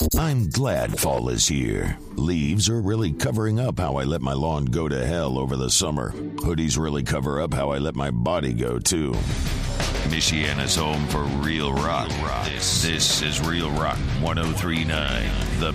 I'm glad fall is here. Leaves are really covering up how I let my lawn go to hell over the summer. Hoodies really cover up how I let my body go, too. Michiana's home for real rock. This is Real Rock 103.9, the